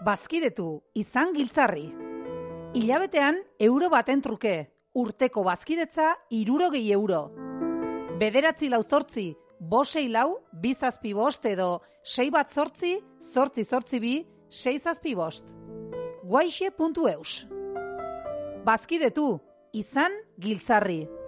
Bazkidetu, izan giltzarri. Hilabetean euro baten truke, urteko bazkidetza 60 euro. 9 8 4 5 6 4 2 7 5 edo 6 1 8 8 8 2 6 7 5. Guaixe.eus. Bazkidetu, izan giltzarri.